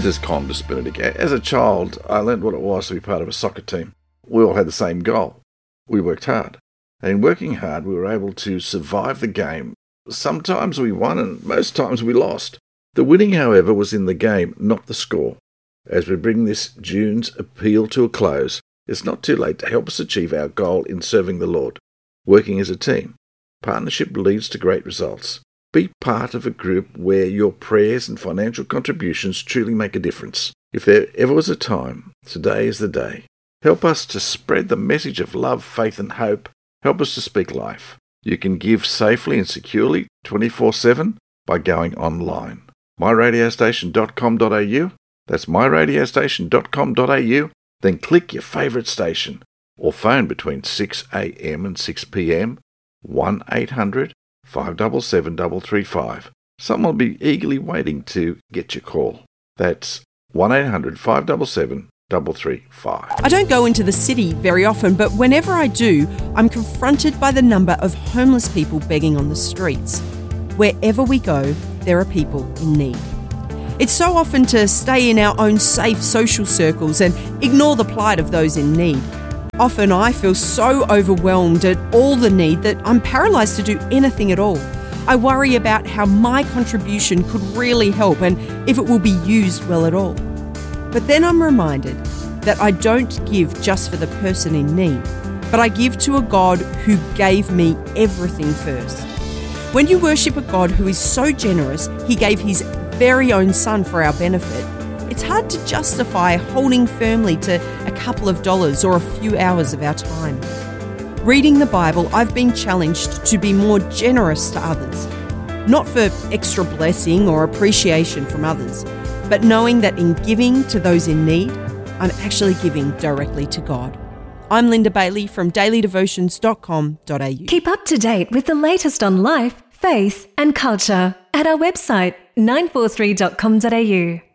This is Con Benedict. As a child, I learned what it was to be part of a soccer team. We all had the same goal. We worked hard. And in working hard, we were able to survive the game. Sometimes we won and most times we lost. The winning, however, was in the game, not the score. As we bring this June's appeal to a close, it's not too late to help us achieve our goal in serving the Lord. Working as a team. Partnership leads to great results. Be part of a group where your prayers and financial contributions truly make a difference. If there ever was a time, today is the day. Help us to spread the message of love, faith and hope. Help us to speak life. You can give safely and securely 24/7 by going online. myradiostation.com.au. That's myradiostation.com.au. Then click your favourite station or phone between 6 a.m. and 6 p.m. 1-800-577-335. Someone will be eagerly waiting to get your call. That's 1-800-577-335. I don't go into the city very often, but whenever I do, I'm confronted by the number of homeless people begging on the streets. Wherever we go, there are people in need. It's so often to stay in our own safe social circles and ignore the plight of those in need. Often I feel so overwhelmed at all the need that I'm paralysed to do anything at all. I worry about how my contribution could really help and if it will be used well at all. But then I'm reminded that I don't give just for the person in need, but I give to a God who gave me everything first. When you worship a God who is so generous, he gave his very own son for our benefit, it's hard to justify holding firmly to a couple of dollars or a few hours of our time. Reading the Bible, I've been challenged to be more generous to others, not for extra blessing or appreciation from others, but knowing that in giving to those in need, I'm actually giving directly to God. I'm Linda Bailey from dailydevotions.com.au. Keep up to date with the latest on life, faith and culture at our website 943.com.au.